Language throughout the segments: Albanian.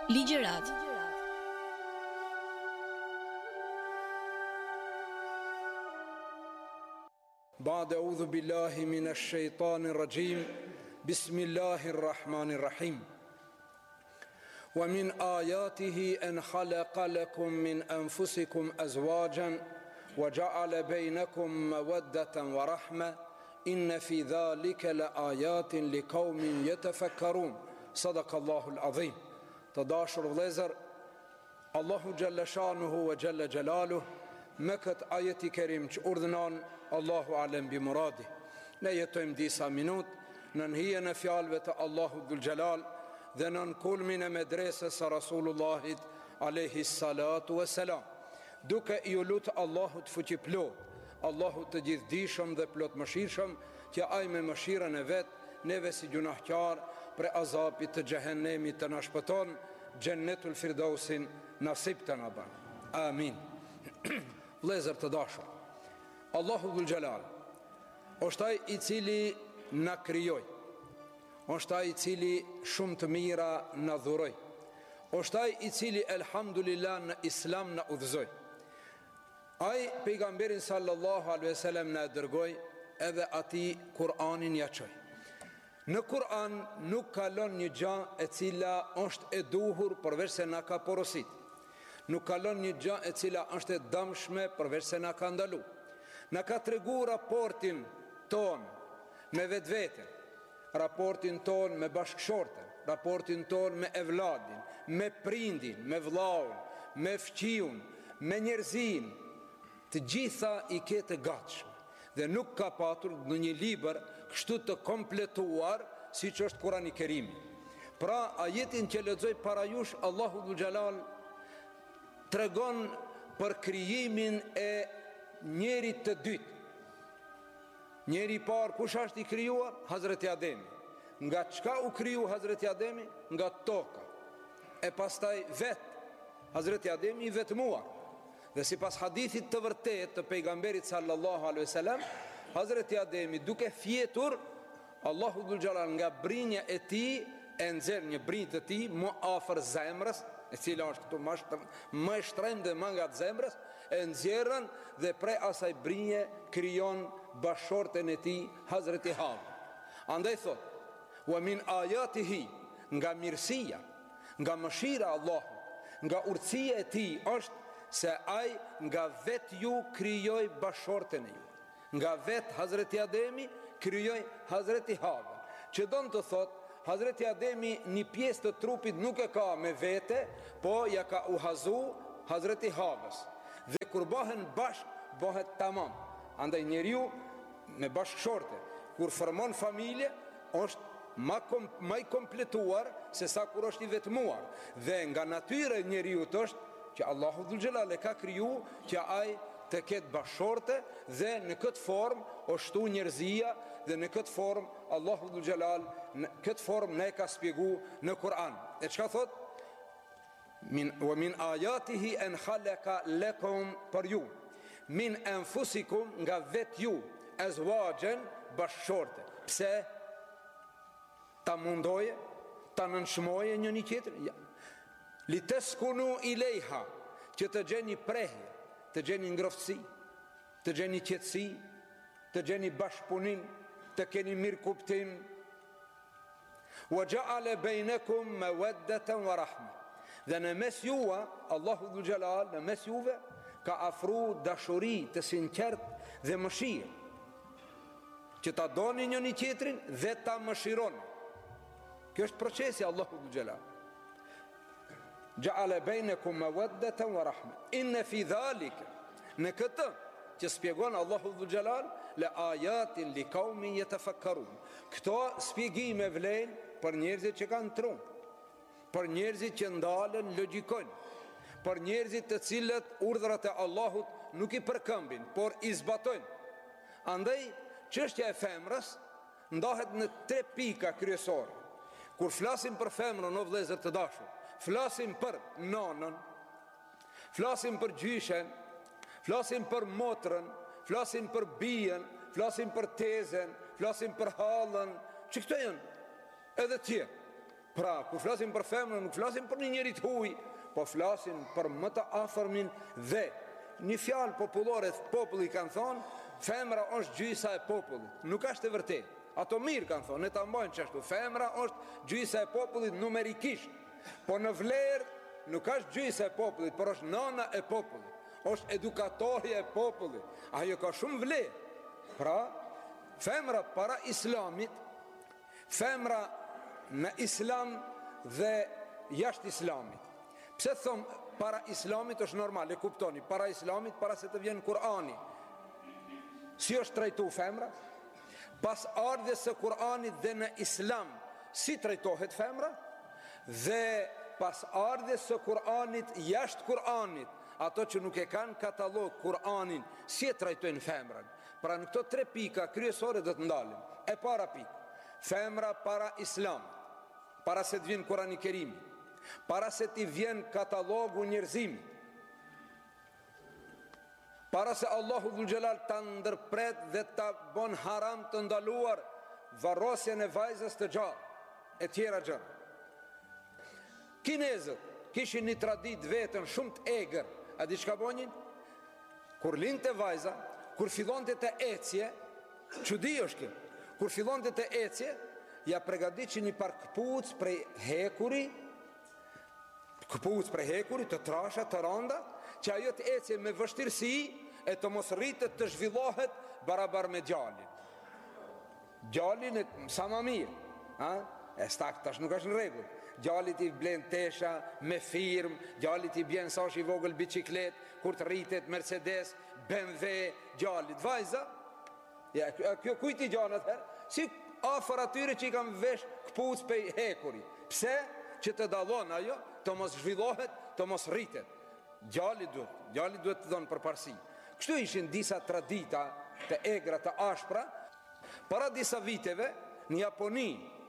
Ligjërat. بعد أعوذ بالله من الشيطان الرجيم بسم الله الرحمن الرحيم ومن آياته أن خلق لكم من أنفسكم أزواجا وجعل بينكم مودة ورحمة إن في ذلك لآيات لقوم يتفكرون صدق الله العظيم. Të dashur vëllezër, Allahu Gjelle Shanuhu wa Gjelle Gjelaluh me këtë ajeti kerim që urdhënon Allahu alem bi muradi. Ne jetojmë disa minut në hijen e fjalëve të Allahu Dhul Gjelal dhe në kulmin e medresës së Rasulullahit alayhi salatu wassalam, duke i lutur Allahut fuqiplot, Allahut të gjithdijshëm dhe plot mëshirshëm, që ai me mëshirën e vet neve si gjunahqar për azapit të xhehenemit të na shpëton, Jannatul Firdausin nasib të na bën. Amin. Vëllezër të dashur, Allahu Dhul Gjelal është ai i cili na krijoi, është ai i cili shumë të mira na dhuroi, është ai i cili elhamdulillah në Islam na udhëzoi. Ai pejgamberin sallallahu alaihi wasallam na dërgoi, edhe ati Kur'anin ja çoi. Në Kur'an nuk kalon një gjë e cila është e duhur përveç se na ka porosit. Nuk kalon një gjë e cila është e dëmshme përveç se na ka ndalu. Na ka tregu raportin ton me vetveten, raportin ton me bashkëshorten, raportin ton me evladin, me prindin, me vllaun, me fqiun, me njerëzin, të gjitha i ketë gatshme. Dhe nuk ka patur në një libër kështu të kompletuar si që është Kurani Kerimi. Pra ajetin që lexoj para jush, Allahu Dhul Gjelal tregon për krijimin e njerit të dytë. Njeri i parë kush është i krijuar? Hazreti Ademi. Nga çka u kriju Hazreti Ademi? Nga toka. E pastaj Hazreti Ademi i vetmuar. Dhe si pas hadithit të vërtet të pejgamberit sallallahu alaihi wasallam, Hazreti Ademi duke fjetur, Allahu Dhul Gjelal nga brinja e tij e nxjerr një brinjë të tij më afër zemrës, e cila është këtu më e shtrenjtë dhe më nga zemrës, e nxjerrën dhe prej asaj brinje krijon bashorten e tij Hazreti Hawa. Andaj thot: "Wa min ayatihi", nga mirësia, nga mëshira e Allahut, nga urtësia e tij është se ai nga vet ju krijoi bashorten e ju. Nga vet Hazreti Ademi krijoi Hazreti Hawa. Që don të thot, Hazreti Ademi një pjesë të trupit nuk e ka me vete, po ja ka uhazu Hazreti Hawas. Dhe kur bëhen bashk, bëhet tamam. Andaj njeriu me bashkëshorte, kur formon familje, është më i kompletuar se sa kur është i vetmuar. Dhe nga natyra e njeriu është që Allahu Dhul Gjelal e ka kriju që ai të ketë bashorte, dhe në këtë formë o shtu njerëzia, dhe në këtë formë Allahu Dhul Gjelal në këtë formë ne ka spjegu në Kur'an. E çka thot? Wa min ayatihi an khalaqa lakum, për ju, min anfusikum, nga vet ju, azwajan, bashorte. Pse? Ta mundoje, ta nënshmoje një tjetrin? Ja. Li teskunu i lejha, që të gjeni prehje, të gjeni ngroftësi, të gjeni qetësi, të gjeni bashkëpunim, të keni mirë kuptim. Wa ja'ala bainakum mawaddatan wa rahma. Dhe në mes juve, Allahu Dhul Gjelal në mes juve ka afru dashuri të sinqert dhe mëshirë, që ta doni një tjetrin dhe ta mëshironi. Kjo është procesi Allahu Dhul Gjelal. Ja'ala bainakum mawaddatan wa rahma. Inna fi dhalika, në këtë që spjegon Allahu Dhul Gjelal, la ayatin li qaumin yatafakkarun. Këto spjegime vlen për njerëzit që kanë trum, për njerëzit që ndalen logjikojnë, për njerëzit të cilët urdhrat e Allahut nuk i përkëmbin, por i zbatojnë. Andaj çështja e femrës ndahet në 3 pika kryesore. Kur flasim për femrën, o vëllezër të dashur, flasim për nonën, flasim për gjyshen, flasim për motrën, flasim për bijen, flasim për tezen, flasim për hallën, që këto janë edhe tjerë. Pra, kur flasim për femrën, nuk flasim për një njeri të huaj, po flasim për më të afërmin. Dhe një fjalë popullore populli kanë thonë, femra është gjysa e popullit. Nuk është e vërtetë. Ato mirë kanë thonë, ne ta mbajmë çashtu. Femra është gjysa e popullit numerikisht, po në vlerë nuk është gjysa e popullit, por është nana e popullit, është edukatorja e popullit. Ajo ka shumë vlerë. Pra, femra para islamit, femra në islam dhe jashtë islamit. Pse thom para islamit është normal, e kuptoni, para islamit, para se të vjen Kurani. Si është trajtu femra? Pas ardhjes së Kur'anit dhe në islam, si trajtohet femra? Dhe pas ardhjes së Kur'anit jashtë Kur'anit, ato që nuk e kanë katalog Kur'anin, si e trajtojnë femrën? Pra në këto 3 pika kryesore do të ndalim. E para pikë, femra para islam, para se të vjen Kur'ani i Kerimi, para se të vjen katalogu njerëzimit, para se Allahu Dhul Gjelal të ndërpret dhe të bon haram të ndaluar varrosjen e vajzës të gjallë, e tjera gjëra. Kinezët kishin një tradit vetën shumë të egër. A di çka bonin? Kur linte vajza, kur fillonte të ecje, çudi është kjo. Kur fillonte të ecje, ja përgatitnin një par këpucë prej hekuri, të trasha, të randa, që ajo të ecje me vështirësi e të mos rritet të zhvillohet barabar me gjallin. Gjallin e sa më mirë, e stak tash nuk është në rregull. Gjallit i blen tesha me firmë, gjallit i bjen sa është i vogël biciklet, kur të rritet Mercedes, BMW, gjallit. Vajza, ja, kjo kujt i gjan atëherë? Si afër atyre që i kanë vesh këpucë pe hekuri. Pse? Që të dallon ajo, të mos zhvillohet, të mos rritet. Gjallit duhet të dhonë përparësi. Kështu ishin disa tradita të egra, të ashpra. Para disa viteve, në Japoni,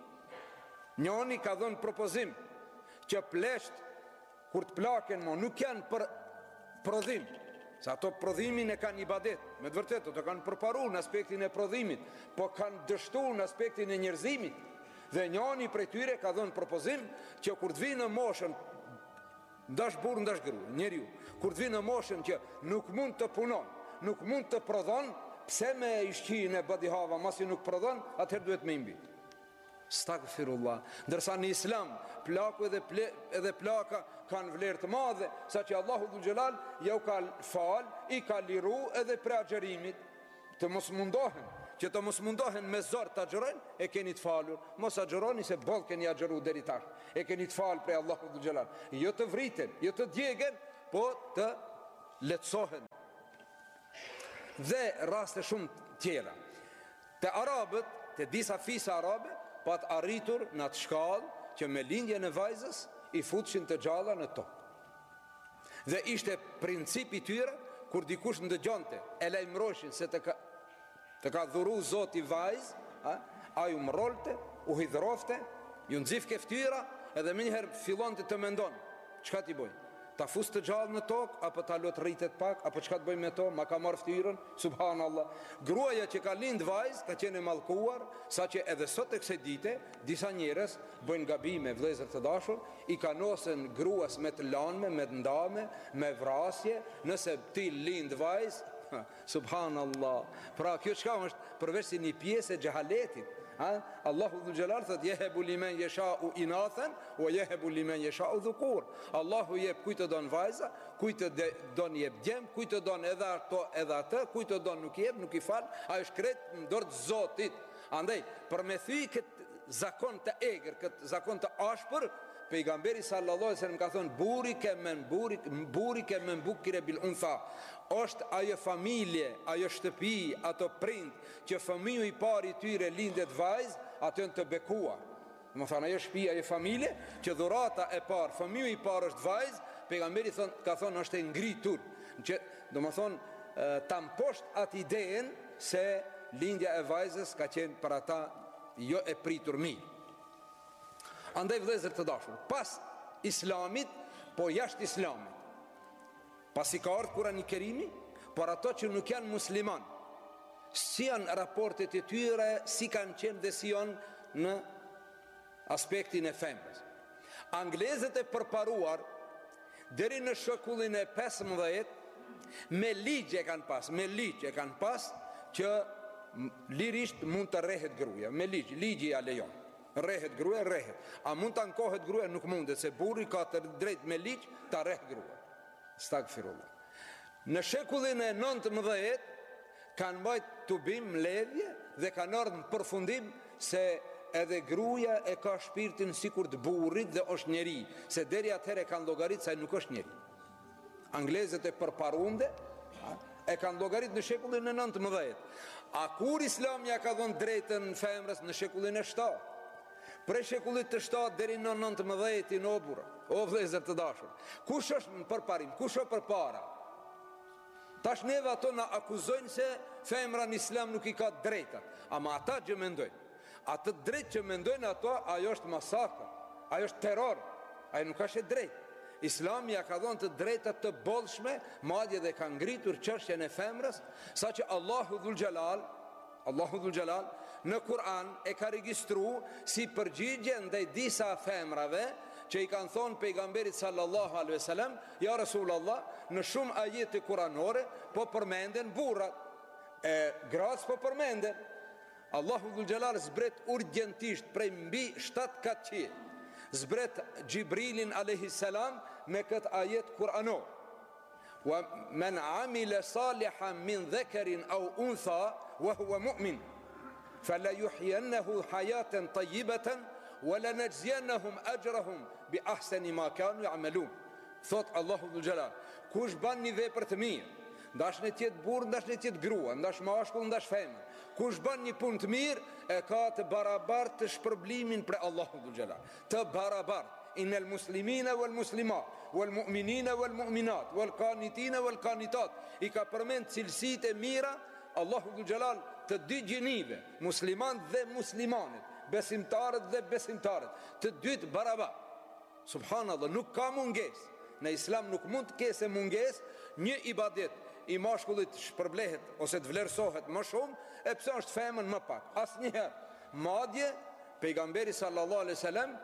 njoni ka dhënë propozim që plesht, kur të plaken nuk janë për prodhim, se ato prodhimin e kanë ibadet, me të vërtetë, të kanë përparu në aspektin e prodhimit, po kanë dështu në aspektin e njerëzimit. Dhe njoni prej tyre ka dhënë propozim që kur të vinë në moshën, ndash burr ndash gru, njeriu, kur të vinë në moshën që nuk mund të punon, nuk mund të prodhon, pse me ishqin e badihava, masi nuk prodhon, atëherë duhet me imbi. Stagfirullah. Ndërsa në islam, plaku edhe plaka kanë vlerë të madhe, sa që Allahu Dhul Gjelal ja u ka fal, i ka liru edhe pre agjerimit, të mos mundohen, që të mos mundohen me zor të agjerojnë, e keni të falur. Mos agjeroni se boll keni agjeru deri tash. E keni të falë prej Allahu Dhul Gjelal. Jo të vriten, jo të djegen, po të letësohen. Dhe raste shumë tjera. Të arabët, të disa fisa arabe, pat arritur në atë shkallë që me lindje në vajzës i futshin të gjalla në tokë. Dhe ishte principi tyre, kur dikush ndëgjonte, e lajmëroshin se të ka dhuru Zoti vajzë, a ju mrolte, u hidhrofte, ju nxifke ftyra, edhe më njëherë fillon të mendon, çka ti boj? Ta fus të gjallë në tokë, apo ta lot rritet pak, apo çka të bëj me to, ma ka marrë ftyrën, subhanallah. Gruaja që ka lind vajzë, ka qenë mallkuar, saqë edhe sot e kësaj dite, disa njerëz bëjnë gabime, vëllezër të dashur, i kanosen gruas me të lanme, me të ndame, me vrasje, nëse ti lind vajzë, subhanallah. Pra kjo çka është përveç si një pjesë e xehaletit. Allahu Dhul Gjelal thot jehebu limen jeshau inathen o jehebu limen jeshau dhukur. Allahu jep kujt të don vajza, kujt të don jep djem, kujt të don edhe ato edhe atë, kujt të don nuk jep, nuk i fal, ai është krejt në dorë të Zotit. Andaj për me thy këtë zakon të egër, këtë zakon të ashpër, pejgamberi sallallahu alaihi wasallam ka thënë buri ke men bukire bil untha. Është ajo familje, ajo shtëpi, ato prind që fëmiu i parë i tyre lindet vajzë, ato janë të bekuar. Më thonë ajo shtëpi, ajo familje që dhurata e parë, fëmiu i parë është vajzë, pejgamberi ka thonë është e ngritur, që domethënë ta mposht atë idenë se lindja e vajzës ka qenë për ata jo e pritur mirë. Andaj vëllezër të dashur, pas islamit, po jashtë islamit, pas i ka ardhur Kurani i Kerimi, por ato që nuk janë musliman, si janë raportet e tyre, si kanë qenë dhe si janë në aspektin e femrës. Anglezët e përparuar deri në shekullin e 15 me ligj e kanë pas që lirisht mund të rrehet gruaja, me ligji ja lejon. Rrehet gruaja, rrehet. A mund të ankohet gruaja? Nuk mundet, se burri ka të drejt me ligj ta rreh gruaja. Stagfirullah. Në shekullin e 19 kanë mbajt të bim mledhje dhe kanë ardhur në përfundim se edhe gruaja e ka shpirtin sikur të burrit dhe është njeri, se deri atëherë kanë llogarit se ai nuk është njeri. Anglezët e përparunde e kanë llogarit në shekullin e 19. A kur Islami ja ka dhënë drejtën femrës? Në shekullin e 7. Prej shekullit të 7 deri në 19 o burra, o vëllezër të dashur, kush është në përparim, kush është përpara? Tash neve ato na akuzojnë se femra në Islam nuk i ka drejtat, ama ata që mendojnë, atë drejt që mendojnë ato, ajo është masakër, ajo është terror, ajo nuk është e drejtë. Islami ja ka dhënë të drejtat të bollshme, madje dhe ka ngritur çështjen e femrës, saqë Allahu Dhul Jalal në Kur'an e ka regjistru si përgjigje ndaj disa femrave që i kanë thonë pejgamberit sallallahu alaihi wasallam, ja Rasulullah, në shumë ajete kuranore po përmenden burrat, gratë po përmenden. Allahu Dhul Jalal zbret urgjentisht prej mbi 7 katë, zbret Gjibrilin alayhi salam me këtë ajet kuranor. Wa man amila salihan min dhakarin aw untha wa huwa mu'min fala yuhyiyannahu hayatan tayyibatan wa lanajziyannahum ajrahum bi ahsani ma kanu ya'malun. Thot Allahu Dhul Jalal, kush ban një vepër të mirë, ndash në tjetë burr, ndash në tjetë grua, ndash mashkull, ndash femër, kush ban një punë të mirë, e ka të barabartë të shpërblimin për Allahu Dhul Jalal, të barabartë. Innal muslimina wal muslimat wal mu'minina wal mu'minat wal qanitina wal qanitat, i ka përmend cilësitë e mira Allahu Dhul Jalal të dy gjinive, muslimanët dhe muslimanët, besimtarët dhe besimtarët, të dytë barabartë. Subhanallah, nuk ka mungesë. Në Islam nuk mund të kese mungesë një ibadet i mashkullit shpërblehet ose të vlerësohet më shumë, e pse është femën më pak. Asnjëherë. Madje pejgamberi sallallahu alaihi wasallam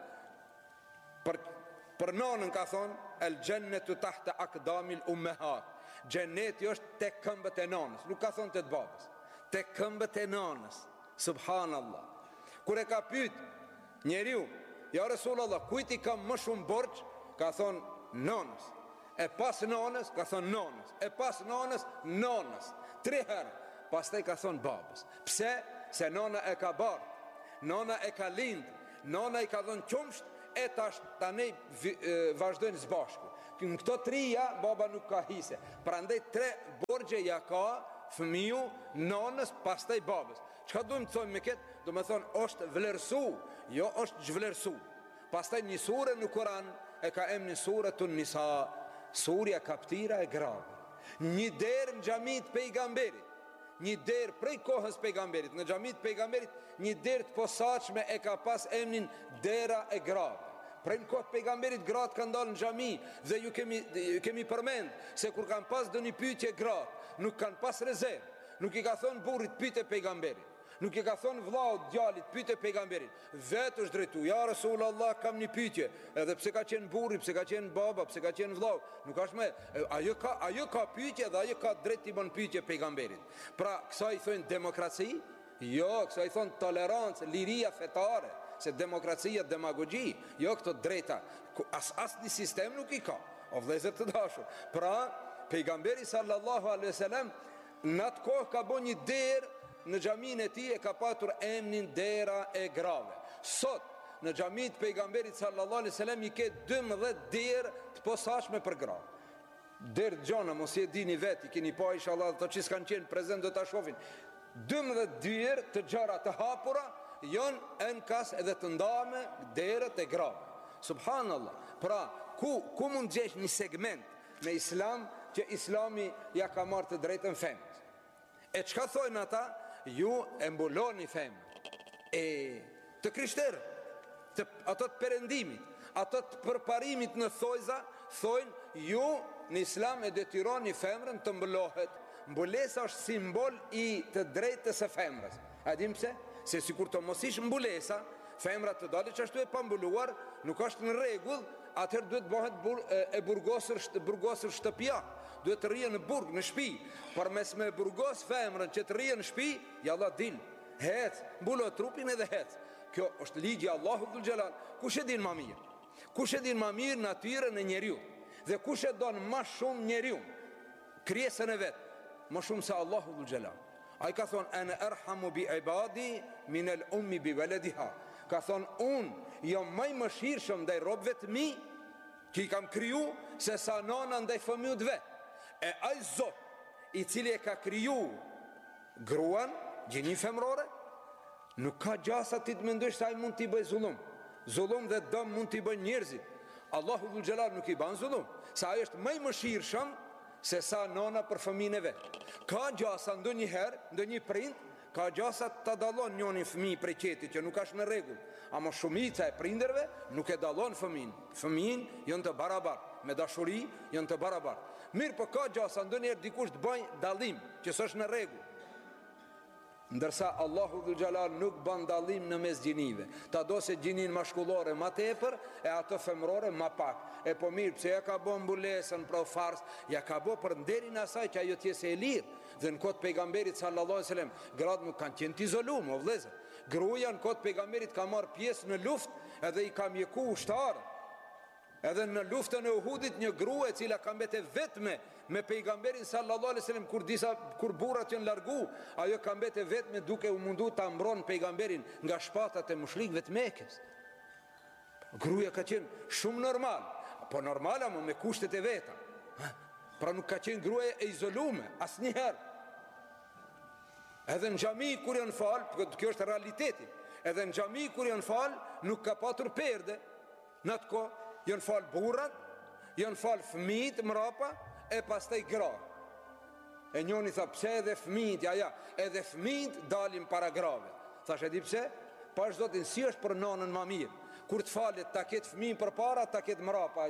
për nonën ka thonë el jannatu tahta aqdamil ummahat, xheneti është tek këmbët e nonës, nuk ka thonë te babës, tek këmbët e nonës. Subhanallah. Kur e ka pyet njeriu, ja Rasulullah, kujt i kam më shumë borxh? Ka thonë nonës. E pas nonës, ka thonë nonës. E pas nonës, nonës. 3 herë. Pastaj ka thonë babës. Pse? Se nona e ka bardh, nona e ka lind, nona i ka dhënë qumsht, e tani vazhdojnë së bashku. Në këto 3 baba nuk ka hise. Prandaj 3 borxhe ja ka fëmiu, nonës, pastaj babës. Çka duhem të thojmë me këtë? Do me thonë, është vlerësu, jo është zhvlerësu. Pastaj një sure në Kur'an e ka emrin Suratun Nisa, surja kaptira e grave. Një derë në xhamit pejgamberit, një derë prej kohës pejgamberit, në xhamit pejgamberit, një derë të posaçme e ka pas emrin dera e grave. Prej në kohë pejgamberit gratë kanë dalë në xhami dhe ju kemi përmend se kur kanë pas doni pyetje gratë, nuk kanë pas rezervë. Nuk i ka thonë burrit pyete pejgamberit, nuk i ka thonë vllaut djalit pyete pejgamberin, vetë është drejtu, ja Rasulullah, kam një pyetje, edhe pse ka qenë burri, pse ka qenë baba, pse ka qenë vllau, nuk është më, ajo ka pyetje dhe ajo ka drejt të bën pyetje pejgamberit. Pra kësaj thonë demokraci? Jo, kësaj thonë tolerancë, liria fetare, se demokracia demagogji, jo këto drejta, asnjë sistem nuk i ka. O vëllezër të dashur, pra pejgamberi sallallahu alaihi wasallam në atë kohë ka bën një derë në xhamin e tij, e ka patur emrin dera e grave. Sot në xhamit pejgamberit sallallahu alaihi wasallam i ke 12 derë të posaçme për grave. Derë gjona, mos e dini vetë, i keni pa inshallah ato që s'kan qenë prezent do ta shohin. 12 derë të gjara të hapura janë enkas edhe të ndame derët e grave. Subhanallah. Pra ku mund gjesh një segment në Islam që Islami ja ka marrë të drejtën femrës? E çka thojnë ata? Ju e mbuloni femrën. Të krishterë, ato të perëndimit, ato të përparimit në thojza, thojnë ju në Islam e detyroni femrën të mbulohet. Mbulesa është simbol i të drejtës së femrës. A dim pse? Se sikur të mos ish mbulesa, femra të dalë që ashtu e pambulluar, nuk është në rregull, atëherë duhet bëhet e burgosur shtëpia, duhet të rrije në burg, në shtëpi, por mes me burgos femrën që të rrije në shtëpi, jalla dil, hec, mbulo trupin edhe hec. Kjo është ligji i Allahut dhul xhelal. Kush e din më mirë? Kush e din më mirë natyrën e njeriu? Dhe kush e don më shumë njeriu? Krijesën e vet, më shumë se Allahu dhul xhelal. Ai ka thonë ana arhamu bi ibadi min al ummi bi waladiha. Ka thonë unë jam më i mëshirshëm ndaj robëve të mi që i kam kriju se sa nana ndaj fëmijët vet. E ai Zot i cili e ka kriju gruan, gjinin femrore, nuk ka gjasa ti të mendosh se ai mund t'i bëj zullum. Zullum dhe dëm mund t'i bëj njerëzit. Allahu dhul xhelal nuk i ban zullum, se ai është më i mëshirshëm se sa nana për fëmijën e vet. Ka gjasa ndonjëherë, ndonjë prind ka gjasa të dallon njërin fëmijë prej qetit që nuk është në rregull, ama shumica e prindërve nuk e dallon fëmijën. Fëmijën janë të barabartë, me dashuri janë të barabartë. Mirë, po ka gjasa ndonjëherë dikush të bëj dallim që s'është në rregull. Ndërsa Allahu dhul xhelal nuk bën dallim në mes gjinive. Ta do se gjinin mashkullore ma tepër e ato femrore ma pak. E po mirë, pse ja ka bë mbulesën për fars, ja ka bë për nderin e asaj që ajo të jesë e lirë. Dhe në kohë pejgamberit sallallahu alaihi wasallam, gratë nuk kanë qenë të izoluar, o vëllezër. Gruaja në kohë pejgamberit ka marrë pjesë në luftë edhe i ka mjeku ushtarë. Edhe në luftën e Uhudit një grua e cila ka mbetë vetme me pejgamberin sallallahu alaihi wasallam kur burrat janë largu, ajo ka mbetë vetme duke u mundu ta mbron pejgamberin nga shpatat e mushrikëve të Mekës. Gruaja ka qenë shumë normal, po normala më me kushtet e veta. Pra nuk ka qenë gruaja e izoluar asnjëherë. Edhe në xhami kur janë fal, kjo është realiteti. Edhe në xhami kur janë fal, nuk ka patur perde. Në atë kohë janë fal burrat, janë fal fëmijët mrapa e pastaj gra. E njoni tha pse edhe fëmijët, ja, edhe fëmijët dalin para grave. Thash e di pse? Pa zotin si është për nanën më mirë. Kur të falet ta ketë fëmijën përpara, ta ketë mrapa.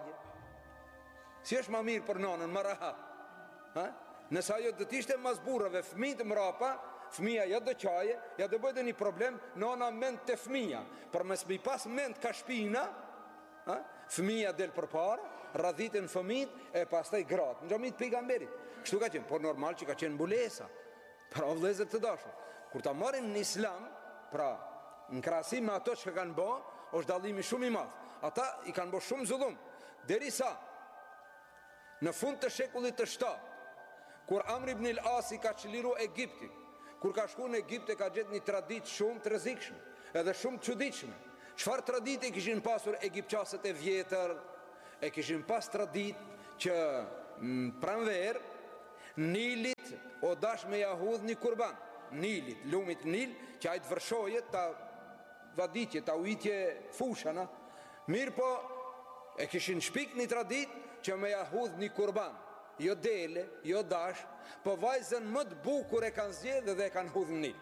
Si është më mirë për nanën, më rahat. Ha? Nëse ajo do të ishte mas burrave, fëmijët mrapa, fëmija ja do qaje, ja do bëjë një problem, nana mend të fëmija. Për mes mi pas mend ka shpina, fëmija del përpara, radhitën fëmijët e pastaj gratë. Në xhamit pejgamberit. Kështu ka qenë, por normal që ka qenë mbulesa. Pra o vëllezër të dashur, kur ta marrin në Islam, pra në krahasim me ato që kanë bë, është dallimi shumë i madh. Ata i kanë bërë shumë zullum, derisa në fund të shekullit të 7, kur Amr ibn al-As ka çliru Egjiptin, kur ka shku në Egjipt e ka gjetë një traditë shumë të rrezikshme, edhe shumë të çuditshme. Çfarë tradite e kishin pasur egjiptçasët e vjetër? E kishin pas traditë që pranver Nilit o dash me jahudh një kurban. Nilit, lumit Nil, që ajtë vërshoje ta vaditje, ta ujitje fushana. Mirë po, e kishin shpik një traditë që me jahudh një kurban. Jo dele, jo dash, po vajzën më të bukur e kanë zgjedhë dhe e kanë hudhë në Nil.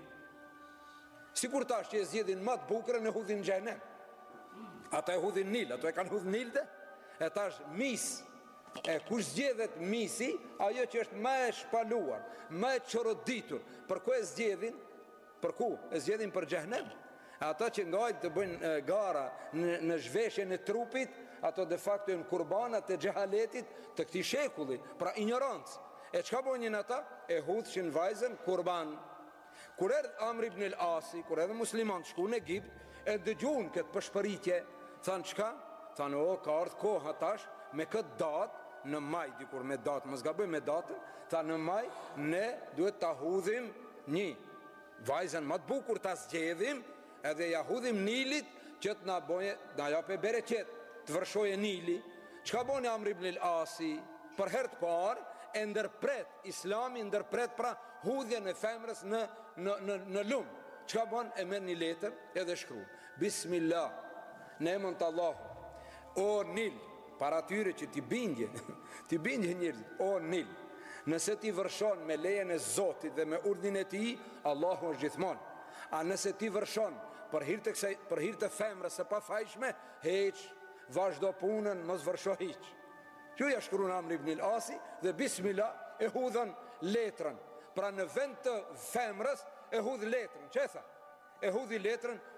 Sikur tash që e zgjedhin më të bukur e hudhin në xhenem. Ata e hudhin Nil, ato e kanë hudhë Nil dhe, e tash mis. E kush zgjedhet misi, ajo që është më e shpaluar, më e çoroditur, për ku e zgjedhin? Për ku? E zgjedhin për xhenem. Ata që ngajnë të bëjnë gara në zhveshjen e trupit, ato de facto janë kurbanat e xehaletit të këtij shekulli, pra ignorancë. E çka bënin ata? E hudhshin vajzën kurban. Kur erdhi Amr ibn al-Asi, kur edhe muslimanët shkuan në Egjipt, e dëgjuan këtë pëshpëritje, thanë çka? Thanë o, ka ardhur koha tash me këtë datë në maj, dikur me datë, mos gabojmë me datën, thanë në maj ne duhet ta hudhim një vajzën më të bukur, ta zgjedhim edhe ja hudhim Nilit që të na bëjë, na japë bereqet, të vërshoje Nili. Çka bën Amr ibn al-Asi? Për herë të parë e ndërpret Islami, ndërpret pra hudhjen e femrës në lum. Çka bën? E merr një letër edhe shkruan: Bismillah, në emrin të Allahut, o Nil, para tyre që ti bindje njerëzit, o Nil, nëse ti vërshon me lejen e Zotit dhe me urdhin e tij, Allahu është gjithmonë. A nëse ti vërshon për hir të femrës së pafajshme, heq, vazhdo punën, mos vërsho hiç. Ju ja shkruan Amr ibn al-Asi dhe Bismillah e hudhën letrën. Pra në vend të femrës e hudh letrën. Çe tha? E hudhi letrën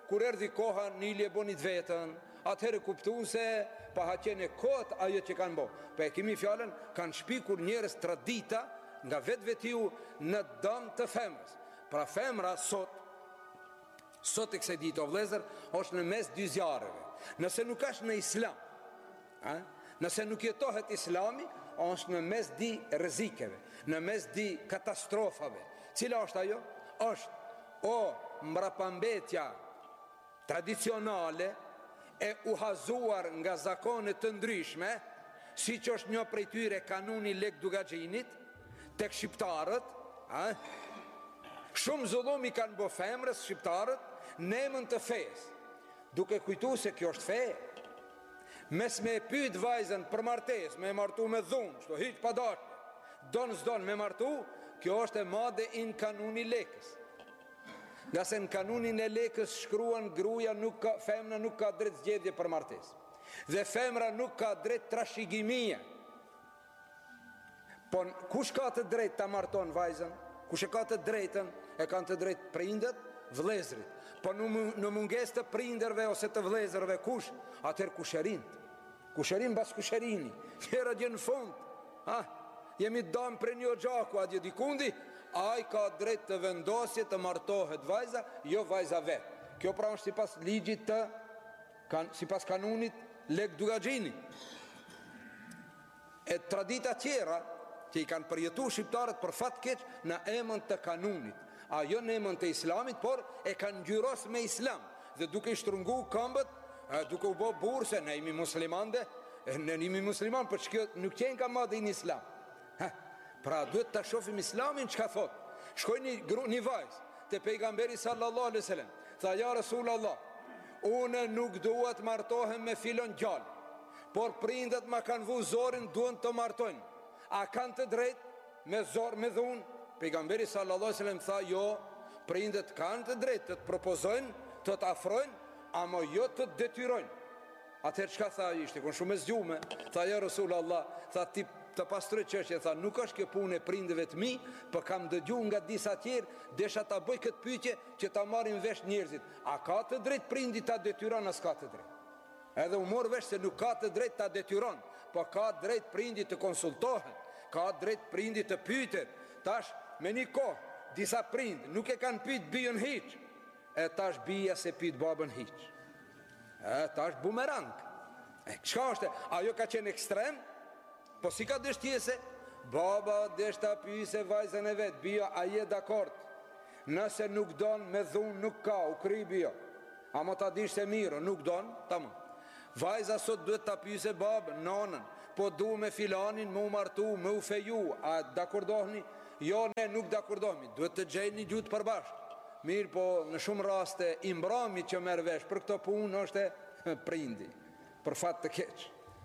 kur erdhi koha Nili e bonit vetën, atëherë kuptuan se pa haqen e kot ajo që kanë bo. Pa e kemi fjallën, kanë shpikur njerës tradita nga vetë në dëm të femrës. Pra femra sot e kësaj dite o vlezër, është në mes dy zjarreve. Nëse nuk është në islam, nëse nuk jetohet islami, është në mes di rrezikeve, në mes di katastrofave. Cila është ajo? Është mbrapambetja tradicionale e uhazuar nga zakone të ndryshme, si që është një prej tyre kanuni Lek Dugaxhinit, tek shqiptarët, shumë zullumi kanë bo femrës shqiptarët në emën të fesë, duke kujtu se kjo është fe. Mes me pyet vajzën për martesë, me martu me dhunë, shto hiq pa dashje, donë s'donë me martu, kjo është e madhe in kanuni Lekës. Nga se në kanunin e Lekës shkruan gruaja femra nuk ka drejt zgjedhje për martesë. Dhe femra nuk ka drejt trashëgimie. Po kush ka të drejt ta marton vajzën? Kush e ka të drejtën? E kanë të drejt prindët, vëllezërit. Po në mungesë të prindërve ose të vëllezërve kush? Atëherë kusherin bas kusherini. Njëra dje në fund. Jemi dam për një gjaku adje dikundi, ai ka drejt të vendosje të martohet vajza, jo vajza vetë. Kjo pra është sipas ligjit sipas kanunit Lek Dugaxhini. E tradita tjera që i kanë përjetu shqiptarët për fat keq në emën të kanunit, jo në emën të islamit, por e kanë ngjyros me islam, dhe duke i shtrëngu këmbët, duke u bë burrë se ne jemi muslimande, ne jemi musliman, për që kjo nuk qenë ka madhe në islam. Pra duhet të shofim islamin që ka thot. Shkoj një vajzë të pejgamberi sallallahu alaihi wasallam, tha ja Rasulullah, une nuk duhet martohem me filon gjallë, por prindet ma kanë vu zorin, duhen të martojnë. A kanë të drejt me zor, me dhunë? Pejgamberi sallallahu alaihi wasallam tha jo, prindet kanë të drejt të propozojnë, të të afrojnë, ama jo të detyrojnë. Atëherë çka tha ishte, kon shumë e zgjume, tha ja Rasulullah, tha ti të pastroj çështje, tha nuk është kjo punë e prindëve të mi, por kam dëgjuar nga disa tjerë, desha ta bëj këtë pyetje që ta marrin vesh njerëzit. A ka të drejt prindi ta detyron as ka të drejt? Edhe u mor vesh se nuk ka të drejt ta detyron, po ka drejt prindi të konsultohet, ka drejt prindi të pyetet. Tash me një kohë, disa prind nuk e kanë pyet bijën hiç, e tash bija se pyet babën hiç. Tash bumerang. Çka është? Ajo ka qenë ekstrem? Po si ka dështjese? Baba deshta pyese vajzën e vet, bija a je dakord? Nëse nuk don me dhunë nuk ka, u kry bija. Ama ta dish se mirë, nuk don, tamam. Vajza sot duhet ta pyese babën, nonën, po du me filanin, me u martu, me u feju, a dakordohni? Jo, ne nuk dakordohmi, duhet të gjejnë një gjutë përbashkë. Mirë, po në shumë raste imbrami që merr vesh për këto punë është prindi, për fat të keq.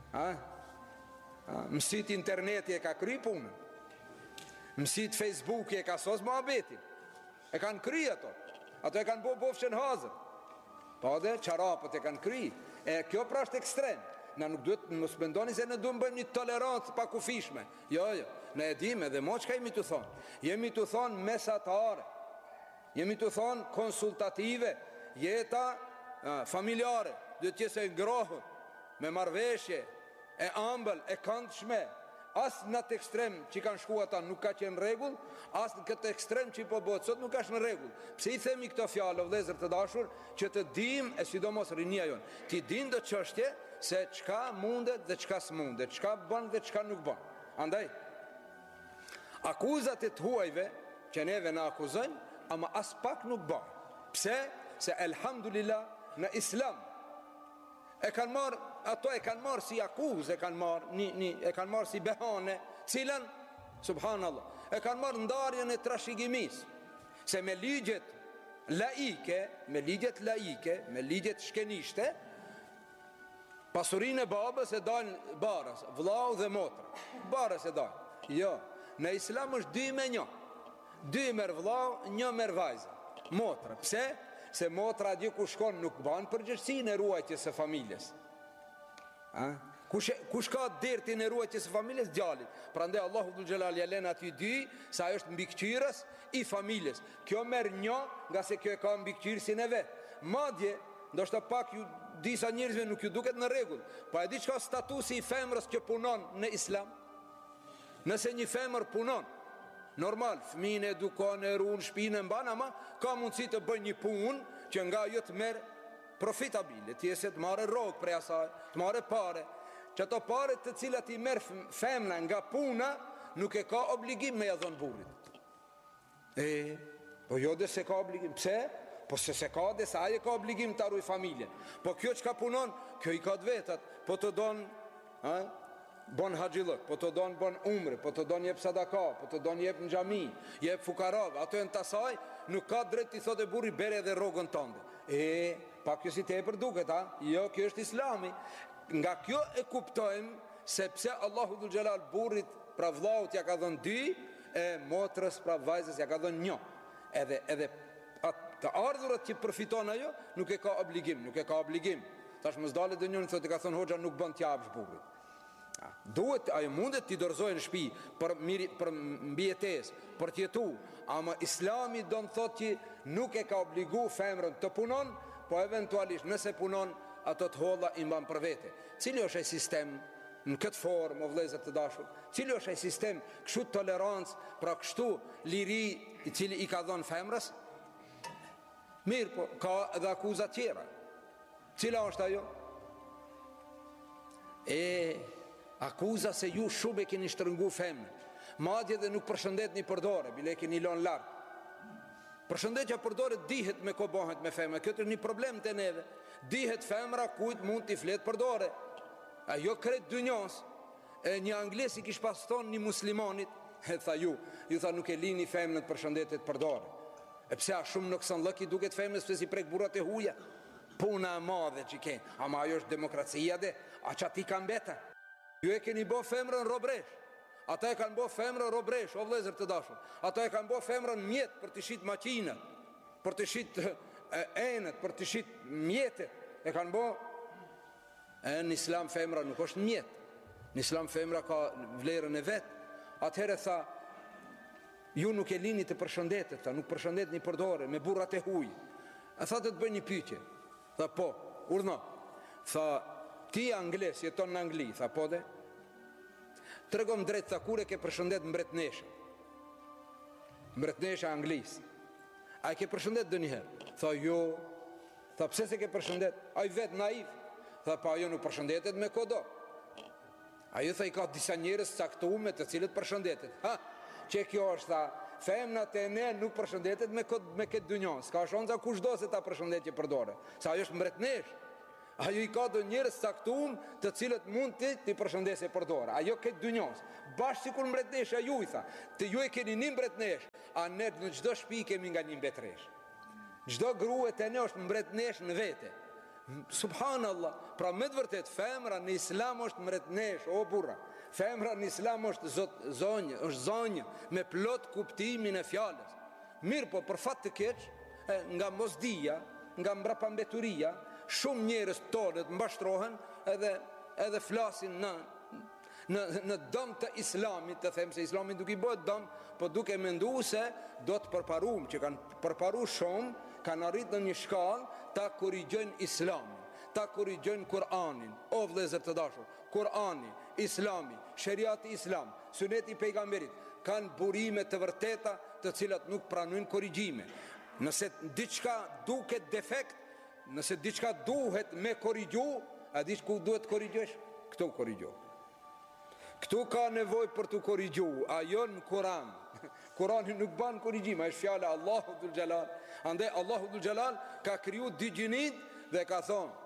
Mësit interneti e ka kry punën, mësit Facebooki e ka sos muhabetin, e kanë kry ato e kanë bofshën hazër, po dhe qarapët e kanë kry. E kjo pra është ekstrem. Na nuk duhet, mos mendoni se ne duhet bëjmë një tolerancë pa kufishme. Jo, ne e dimë edhe mo çka jemi të thonë. Jemi të thonë mesatare, jemi të thonë konsultative, jeta familjare, duhet të jetë e ngrohur, me marrëveshje, e ëmbël, e këndshme. As në atë ekstrem që kanë shku ata nuk ka qenë rregull, as në këtë ekstrem që po bëhet sot nuk ka qenë rregull. Pse i themi këto fjalë, vëllezër të dashur, që të dim e sidomos rinia jon, ti din do çështje se çka mundet dhe çka s'mundet, çka bën dhe çka nuk bën. Andaj akuzat e të huajve që neve na akuzojnë, ama as pak nuk bën. Pse? Se elhamdulillah në Islam e kanë marrë, ato e kanë marrë si akuzë, e kanë marrë si behane, cilën, subhanallah, e kanë marrë ndarjen e trashëgimisë. Se me ligjet laike, me ligjet shkenishte, pasurinë e babës e dalë barës, vllau dhe motra. Barës e dalë. Jo, në Islam është 2-1. 2 merr vllau, 1 merr vajza, motra. Pse? Se motra dje ku shkon nuk ban përgjegjësinë e ruajtjes së familjes. Kush ka dertin e ruajtjes së familjes? Djalit. Prandaj Allahu dhul xhelal ja lën aty 2, se ai është mbikëqyrës i familjes. Kjo merr 1, nga se kjo e ka mbikëqyrësin e vet. madje ndoshta pak ju disa njerëzve nuk ju duket në rregull, po e di çka statusi i femrës që punon në islam? Nëse një femër punon normal, fëmijën e edukon, e ruan, shtëpinë e mban, ama ka mundësi të bëjë një punë që nga ajo të merr profitabile, të jesë të marrë rrogë prej asaj, të marrë pare. Që ato pare të cilat i merr femra nga puna, nuk e ka obligim me ja dhënë burrit. Po jo dhe se ka obligim. Pse? Po se ka dhe se aje ka obligim të arruj familjen. Po kjo që ka punon, kjo i ka të vetat. Po të donë bon haqillëk, po të donë bon umre, po të donë jep sadaka, po të donë jep në xhami, jep fukarave. Ato e në tasaj, nuk ka drejt të i thot e burri bere dhe rogën tënde. Pa kjo si te e përduket, jo, kjo është islami. Nga kjo e kuptojmë se pse Allahu dhul Gjelal burrit pra vllaut ja ka dhënë 2, e motrës pra vajzës ja ka dhënë 1. Edhe të ardhurat që përfiton ajo, nuk e ka obligim. Tash mos dalet dhe njënë, thotë, ka thënë hoxha, nuk bën t'japsh burrit. Duhet, ajo mundet t'i dorëzojë në shtëpi për mbijetesë, për t'jetu, ama islami do në thotë që nuk e ka obligu femrën të punon, po eventualisht nëse punon, ato të holla i mban për vete. Cili është ai sistem në këtë formë, o vëllezër të dashur? Cili është ai sistem kështu tolerancë, pra kështu liri i cili i ka dhënë femrës? Mirë, po ka edhe akuza tjera. Cila është ajo? Akuza se ju shumë e keni shtrëngu femrën, madje dhe nuk përshëndetni përdore, bile e keni lënë larg. Përshëndetja përdore dihet me ko bëhet me femra. Këtë është një problem të neve. Dihet femra kujt mund t'i flet përdore. Ajo kret dynjos. Një angles i kish pas thonë një muslimanit, tha ju tha nuk e lini femrën të përshëndetet përdore. Pse a shumë në kësën lëki duket femrës pëse si prek burat e huja? Puna e madhe që ke, ama ajo është demokracia dhe, a që ati ka mbeta. Ju e keni bo femrën robresh. Ata e kanë bo femrën robresh, o vëllezër të dashur. Ata e kanë bo femrën mjet për të shit makinët, për të shit enët, për të shit mjetet. E kanë bo. Në islam femra nuk është mjet. Në islam femra ka vlerën e vetë. Atëherë tha, ju nuk e lini të përshëndetet, tha, nuk përshëndet një përdore, me burrat e huj. A tha të bëj një pyetje. Tha po, urna. Tha, ti angles, jeton në Angli, tha po dhe. Tregom drejt, tha, kur e ke përshëndet mbretnesha? Mbretnesha Anglis. A e ke përshëndet dë njëherë? Tha jo. Tha pse se ke përshëndet? A i vetë naiv. Tha pa jo nuk përshëndetet me kodo. A ju tha i ka disa njerëz caktuar të cilët përshëndetet. Që kjo është, tha, femnat e ne nuk përshëndetet me këtë dynjon. S'ka shonca kushdo se ta përshëndetje përdore. Sa ajo është mbretnesh. Ajo i ka do njerëz caktuar të cilët mund t'i përshëndese përdore. Ajo këtë dynjos. Bashkë sikur mbretnesha ju i tha. Të ju e keni një mbretnesh, a ne në çdo shtëpi kemi nga një mbretresh. Çdo grua te ne është mbretnesh në vete. Subhanallah. Pra me të vërtet femra në islam është mbretnesh, o burra. Femra në islam është zonjë, është zonjë me plot kuptimin e fjalës. Mirë po për fat të keq, nga mosdia, nga mbrapambeturia, shumë njerëz tonët mbashtrohen edhe flasin në dëm të islamit, të them se islami nuk i bëhet dëm, po duke menduar se do të përparuam, që kanë përparuar shumë, kanë arritur në një shkallë ta korrigjojnë islamin, ta korrigjojnë Kur'anin. O vëllezër të dashur, Kur'ani, Islami, Sheriati Islam, Suneti i pejgamberit kanë burime të vërteta të cilat nuk pranojnë korrigjime. Nëse diçka duket defekt, nëse diçka duhet me korrigju, a dish ku duhet korrigjosh? Këtu korrigjo. Këtu ka nevojë për të korrigju, ajo në Kur'an. Kur'ani nuk ban korrigjim, është fjala Allahu dhul Jalal. Andaj Allahu dhul Jalal ka kriju dy gjinit dhe ka thonë: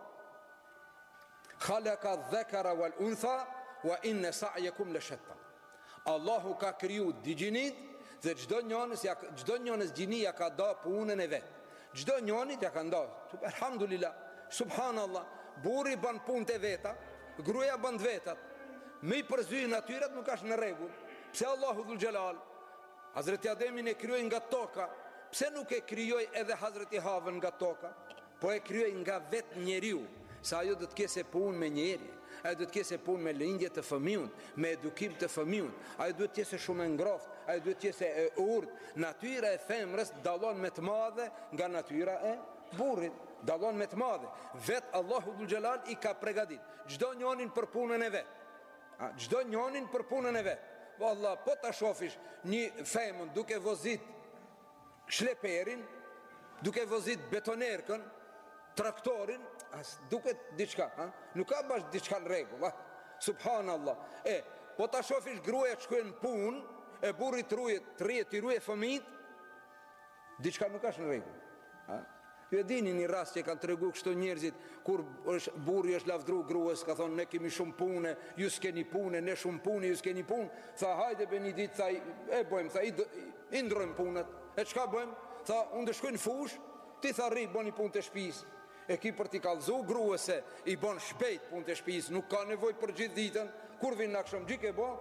Khalaqa dhakara wal untha wa inna sa'yakum la shatta. Allahu ka kriju dy gjinit dhe çdo njënës gjinia ka da punën e vet. Çdo njënit ja ka nda. Alhamdulillah, subhanallah, burri ban punët e veta, gruaja ban vetat. Me i përzyj natyrat nuk është në rregull. Pse Allahu dhul Jalal Hazreti Ademin e krijoi nga toka, pse nuk e krijoi edhe Hazreti Havën nga toka? Po e krijoi nga vet njeriu, sa ajo do të kese punë me njeri, ajo do të kese punë me lindje të fëmijën, me edukim të fëmijën, ajo duhet të jetë shumë e ngrohtë, ajo duhet të jetë e urtë. Natyra e femrës dallon me të madhe nga natyra burrit, dallon me të madhe. Vet Allahu dhul xhelal i ka përgatit çdo njonin për punën e vet. Çdo njonin për punën e vet. Valla, po ta shofish një femën duke vozit shleperin, duke vozit betonerkën, traktorin, as duket diçka, nuk ka bash diçka në rregull, subhanallah. Po ta shofish gruaja që shkojnë në punë, e burri të ruje fëmijët, diçka nuk është në rregull. Ju e dini një rast që kanë tregu kështu njerëzit, kur burri është lavdru gruas, ka thonë ne kemi shumë pune, ju s'keni pune, ne shumë pune, ju s'keni pune. Tha hajde be një ditë, tha e bëjmë, tha i ndrojmë punët. E çka bëjmë? Tha unë të shkoj në fush, ti tha rri bëni punë të shtëpisë. E ki për t'i kallëzu gruas se i bën shpejt punë të shtëpisë, nuk ka nevojë për gjithë ditën. Kur vin në akşam gjik e bë,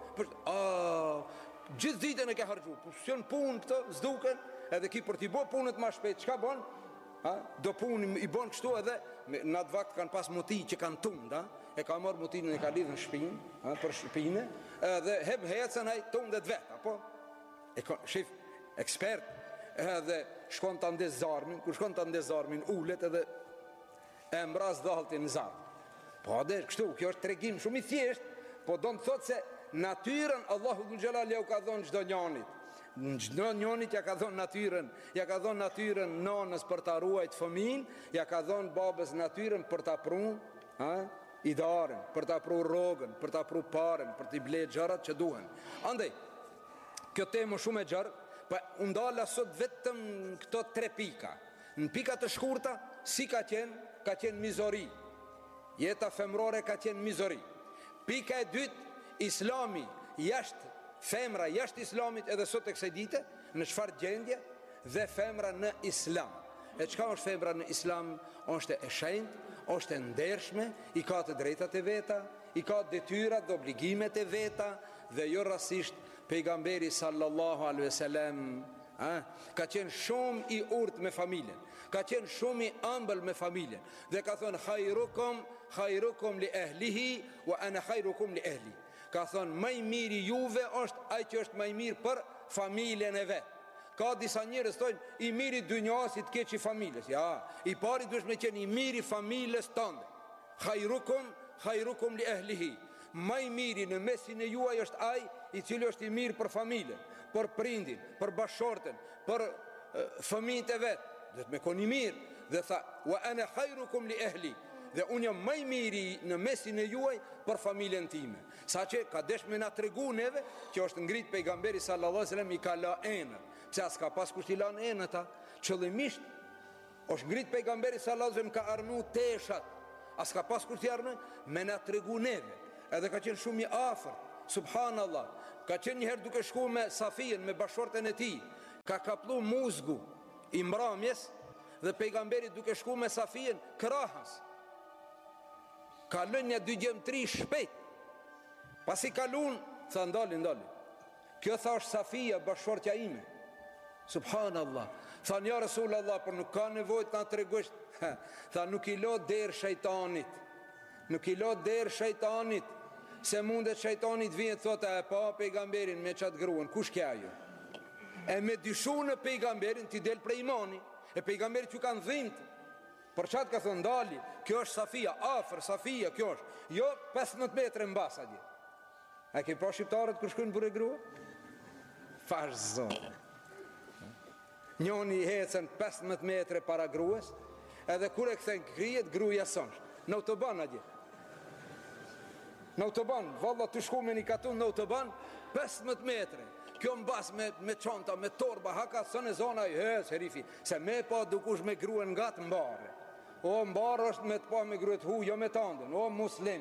gjithë ditën e ke harxhu. Po s'jon punë këtë, s'duken, edhe ki për t'i bë punët më shpejt. Çka bën? Do punë i bën kështu edhe në atë vakt kanë pas moti që kanë tund, e ka marrë motinën e ka lidhur në shpinë, për shpinë, edhe hecën ai tundet vet, apo e ka shef ekspert, edhe shkon ta ndes zarmin, kur shkon ta ndes zarmin ulet edhe e mbraz dalltin në zarm. Po dhe kështu, kjo është tregim shumë i thjeshtë, po do të thotë se natyrën Allahu dhul xhelal ja u ka dhënë çdo njanit. Çdo njanit ja ka dhënë natyrën nonës për ta ruajt fëmin, ja ka dhënë babës natyrën për ta prunë, i darën, për ta pru rrogën, për ta pru parën, për t'i ble gjërat që duhen. Andaj, kjo temë shumë e gjerë, pa undala sot vetëm këto 3 pika. Në pika të shkurta, si ka qenë mizori. Jeta femrore ka qenë mizori. Pika e dytë, Islami femra jashtë islamit edhe sot e kësaj dite, në çfarë gjendje, dhe femra në islam. E çka është femra në islam? Është e shenjtë, është e ndershme, i ka të drejtat e veta, i ka detyrat dhe obligimet e veta, dhe jo rasisht pejgamberi sallallahu alaihi wasallam ka qenë shumë i urtë me familjen, ka qenë shumë i ëmbël me familjen, dhe ka thënë khairukum li ahlihi wa ana khairukum li ahli. Ka thonë më i miri juve është ai që është më i mirë për familjen e vet. Ka disa njerëz thonë i miri dynjasit keq i familjes. Ja, i pari duhet me qenë i miri familjes tënde. Khairukum li ahlihi. Më i miri në mesin e juaj është ai i cili është i mirë për familjen, për prindin, për bashortën, për fëmijët e vet. Duhet me qenë i mirë dhe tha wa ana khairukum li ahli. Dhe unë jam më i miri në mesin e juaj për familjen time. Sa që ka desh me na tregu neve që është ngrit pejgamberi sallallahu alaihi wasallam i ka la enën. Pse as ka pas kush i lan enën ta? Qëllimisht është ngrit pejgamberi sallallahu alaihi wasallam ka arnu teshat. As ka pas kush i arnu me na tregu neve. Edhe ka qenë shumë i afërt. Subhanallah. Ka qenë një herë duke shkuar me Safien, me bashortën e tij. Ka kaplu muzgu i mbrëmjes dhe pejgamberi duke shkuar me Safien krahas. Ka lënë një 2 gjemtri shpejt. Pasi kalun, tha ndali. Kjo tha është Safia, bashortja ime. Subhanallah. Tha ja Rasulullah, por nuk ka nevojë të na tregosh. Tha nuk i lo derë shejtanit. Nuk i lo derë shejtanit. Se mundet shejtanit vjen thotë e pa pejgamberin me çat gruan. Kush ke ajo? E me dyshu në pejgamberin ti del prej imani. E pejgamberit ju kanë dhimbt. Por çat ka thënë ndali, kjo është Safia, afër Safia kjo është. Jo 15 metra mbas atje. A ke pa shqiptarët kur shkojnë burrë grua? Fash zot. Njoni hecën 15 metra para gruas, edhe kur e kthen krijet gruaja son. Në autoban atje. Në autoban, valla të shku me një katun në autoban 15 metra. Kjo mbas me çanta, me torba, haka sonë zona i herifi. Se me pa dukush me gruan nga të mbarë. O mbarë është me të pa me gruet hu, jo me tandën, o muslim.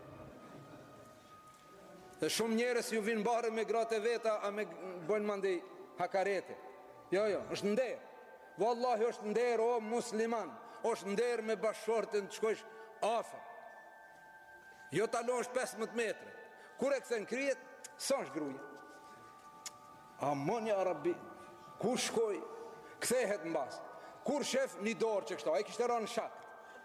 Dhe shumë njerës ju vinë mbarë me gratë e veta, a me bëjnë mandej hakarete. Jo, është nder. Wallahi është nder, o musliman. është nder me bashortën të shkojsh afër. Jo ta losh 15 metre. Kur e kthen krijet, sa është gruaja? Amonja Arabi, ku shkoj? Kthehet mbas. Kur shef një dorë që kështu, ai kishte rënë shak.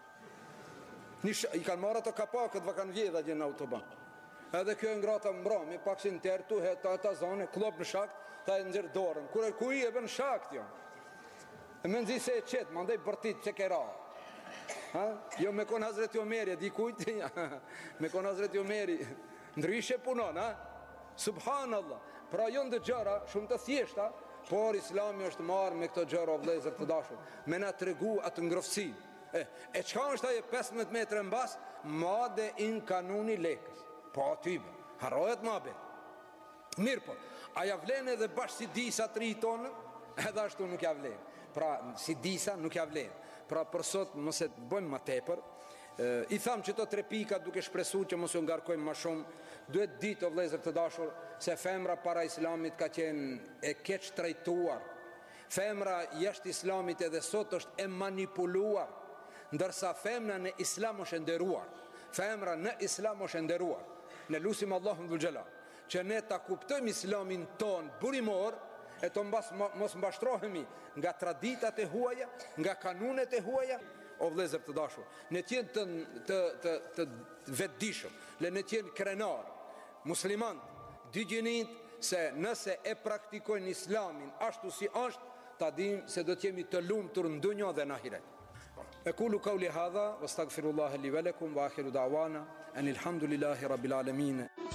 I kanë marrë ato kapakët, va kanë vjedha gjë në autoban. Edhe kjo ngrata mbrëmje, pak si në tertu, ta zone, klop në shakt, ta e nxjerr dorën. Ku i e bën shakt jo? Me nzi se e qetë, ma ndaj bërtit që kera. Jo me kon Hazreti Omeri, di kujt? Me kon Hazreti Omeri, ndryshe punon, Subhanallah. Pra jonë dhe gjëra, shumë të thjeshta, por Islami është marrë me këto gjëra o vëllezër të dashur, me na tregu atë ngroftësi. E çka është ajo 15 metra mbas, madhe in kanuni lekës. Po aty, harrohet mabe. Mirë po, a ja vlen edhe bashkë si disa 3 tonë, edhe ashtu nuk ja vlen. Pra si disa nuk ja vlen. Pra për sot mos e bëjmë më tepër. I tham që to 3 pika duke shpresuar që mos u ngarkojmë më shumë. Duhet ditë o vëllezër të dashur se femra para Islamit ka qenë e keq trajtuar. Femra jashtë Islamit edhe sot është e manipuluar, ndërsa femra në Islam është e nderuar. Femra në Islam është e nderuar. Ne lutim Allahun dhul xhelal që ne ta kuptojmë Islamin ton burimor, e të mos mbashtrohemi nga traditat e huaja, nga kanunet e huaja. O vëllezër të dashur, ne t'jenë të vetëdijshëm, ne t'jenë krenar, musliman, digjinit se nëse e praktikojnë Islamin ashtu si është, ta dim se do t'jemi të lumtur në dunjë dhe në ahiret. Aqulu qawli hadha wastaghfirullaha li wa lakum wa akhiru da'wana anil hamdulillahi rabbil alamin.